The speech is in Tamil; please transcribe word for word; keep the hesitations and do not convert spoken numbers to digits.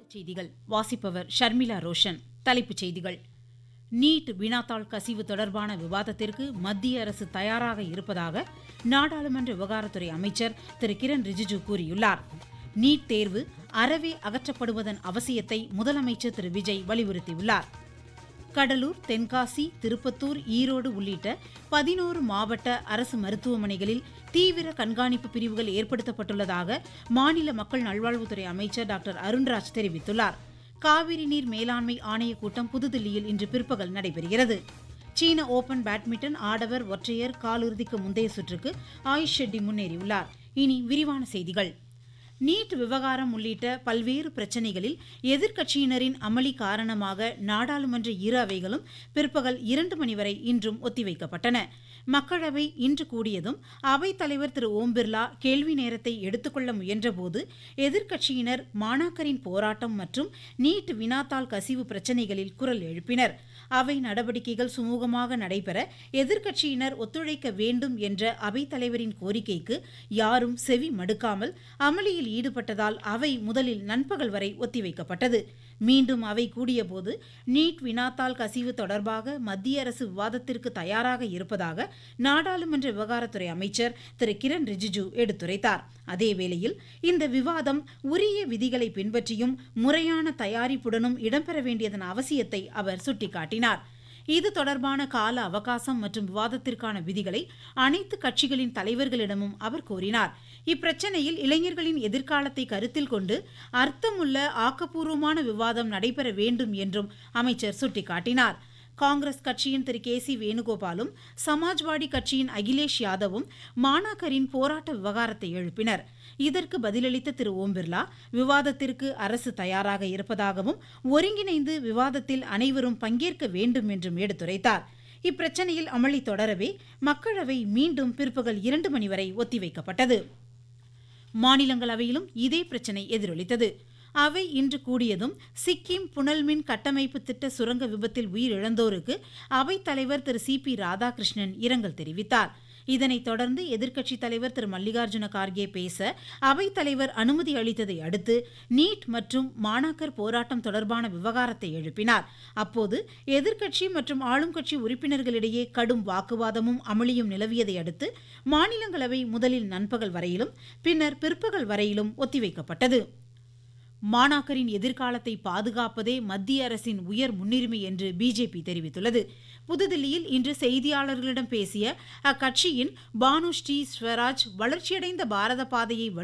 செய்திகள் வாசிப்பவர் ஷர்மிளா ரோஷன். தலைப்புச் செய்திகள். நீட் வினாத்தாள் கசிவு தொடர்பான விவாதத்திற்கு மத்திய அரசு தயாராக இருப்பதாக நாடாளுமன்ற விவகாரத்துறை அமைச்சர் திரு கிரண் ரிஜிஜு கூறியுள்ளார். நீட் தேர்வு அறவே அகற்றப்படுவதன் அவசியத்தை முதலமைச்சர் திரு விஜய் வலியுறுத்தியுள்ளார். கடலூர், தென்காசி, திருப்பத்தூர், ஈரோடு உள்ளிட்ட பதினோரு மாவட்ட அரசு மருத்துவமனைகளில் தீவிர கண்காணிப்பு பிரிவுகள் ஏற்படுத்தப்பட்டுள்ளதாக மாநில மக்கள் நல்வாழ்வுத்துறை அமைச்சர் டாக்டர் அருண்ராஜ் தெரிவித்துள்ளார். காவிரி நீர் மேலாண்மை ஆணையக் கூட்டம் புதுதில்லியில் இன்று பிற்பகல் நடைபெறுகிறது. சீன ஓபன் பேட்மிண்டன் ஆடவர் ஒற்றையர் காலிறுதிக்கு முந்தைய சுற்றுக்கு ஆயுஷ் ஷெட்டி முன்னேறியுள்ளார். இனி விரிவான செய்திகள். நீட் விவகாரம் உள்ளிட்ட பல்வேறு பிரச்சினைகளில் எதிர்க்கட்சியினரின் அமளி காரணமாக நாடாளுமன்ற இரு அவைகளும் பிற்பகல் இரண்டு மணி வரை இன்றும் ஒத்திவைக்கப்பட்டன. மக்களவை இன்று கூடியதும் அவைத் தலைவர் திரு ஓம் பிர்லா கேள்வி நேரத்தை எடுத்துக்கொள்ள முயன்றபோது எதிர்க்கட்சியினர் மாணாக்கரின் போராட்டம் மற்றும் நீட் வினாத்தாள் கசிவு பிரச்சினைகளில் குரல் எழுப்பினர். அவை நடவடிக்கைகள் சுமூகமாக நடைபெற எதிர்க்கட்சியினர் ஒத்துழைக்க வேண்டும் என்ற அவைத் தலைவரின் கோரிக்கைக்கு யாரும் செவி மடுக்காமல் அமளியில் ஈடுபட்டதால் அவை முதலில் நண்பகல் வரை ஒத்திவைக்கப்பட்டது. மீண்டும் அவை கூடியபோது நீட் வினாத்தாள் கசிவு தொடர்பாக மத்திய அரசு விவாதத்திற்கு தயாராக இருப்பதாக நாடாளுமன்ற விவகாரத்துறை அமைச்சர் திரு கிரண் ரிஜிஜு எடுத்துரைத்தார். அதேவேளையில் இந்த விவாதம் உரிய விதிகளை பின்பற்றியும் முறையான தயாரிப்புடனும் இடம்பெற வேண்டியதன் அவசியத்தை அவர் சுட்டிக்காட்டினார். இது தொடர்பான கால அவகாசம் மற்றும் விவாதத்திற்கான விதிகளை அனைத்து கட்சிகளின் தலைவர்களிடமும் அவர் கோரினார். இப்பிரச்சனையில் இளைஞர்களின் எதிர்காலத்தை கருத்தில் கொண்டு அர்த்தமுள்ள ஆக்கப்பூர்வமான விவாதம் நடைபெற வேண்டும் என்றும் அமைச்சர் சுட்டிக்காட்டினார். காங்கிரஸ் கட்சியின் திரு கே சி வேணுகோபாலும் சமாஜ்வாடி கட்சியின் அகிலேஷ் யாதவும் மாணாக்கரின் போராட்ட விவகாரத்தை எழுப்பினர். இதற்கு பதிலளித்த திரு ஓம் பிர்லா விவாதத்திற்கு அரசு தயாராக இருப்பதாகவும் ஒருங்கிணைந்து விவாதத்தில் அனைவரும் பங்கேற்க வேண்டும் என்றும் எடுத்துரைத்தார். இப்பிரச்சனையில் அமளி தொடரவே மக்களவை மீண்டும் பிற்பகல் இரண்டு மணி வரை ஒத்திவைக்கப்பட்டது. மாநிலங்களவையிலும் இதே பிரச்சினை எதிரொலித்தது. அவை இன்று கூடியதும் சிக்கிம் புனல்மின் கட்டமைப்பு திட்ட சுரங்க விபத்தில் உயிரிழந்தோருக்கு அவைத் தலைவர் திரு சி பி ராதாகிருஷ்ணன் இரங்கல் தெரிவித்தார். இதனைத் தொடர்ந்து எதிர்க்கட்சித் தலைவர் திரு மல்லிகார்ஜுன கார்கே பேச அவைத் தலைவர் அனுமதி அளித்ததை அடுத்து நீட் மற்றும் மாணாக்கர் போராட்டம் தொடர்பான விவகாரத்தை எழுப்பினார். அப்போது எதிர்க்கட்சி மற்றும் ஆளும் கட்சி உறுப்பினர்களிடையே கடும் வாக்குவாதமும் அமளியும் நிலவியதை அடுத்து மாநிலங்களவை முதலில் நண்பகல் வரையிலும் பின்னர் பிற்பகல் வரையிலும் ஒத்திவைக்கப்பட்டது. மாணாக்கரின் எதிர்காலத்தை பாதுகாப்பதே மத்திய அரசின் உயர் முன்னுரிமை என்று பிஜேபி தெரிவித்துள்ளது. புதுதில்லியில் இன்று செய்தியாளர்களிடம் பேசிய அக்கட்சியின் பானு ஸ்ரீ ஸ்வராஜ் வளர்ச்சியடைந்த பாரத பாதையை